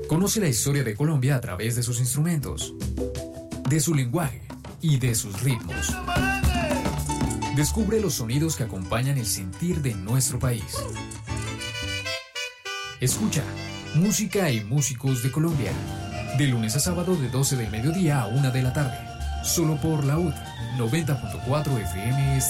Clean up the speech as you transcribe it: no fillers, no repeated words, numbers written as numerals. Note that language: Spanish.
Conoce la historia de Colombia a través de sus instrumentos, de su lenguaje y de sus ritmos. Descubre los sonidos que acompañan el sentir de nuestro país. Escucha Música y Músicos de Colombia, de lunes a sábado de 12 del mediodía a 1 de la tarde, solo por la UD 90.4 FM.